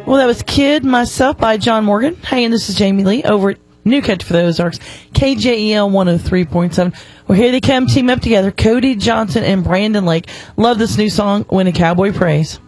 Well, that was Kid Myself by John Morgan. Hey, and this is Jamie Lee over at New Country for the Ozarks, KJEL 103.7. Well, here they come, team up together, Cody Johnson and Brandon Lake. Love this new song, When a Cowboy Prays.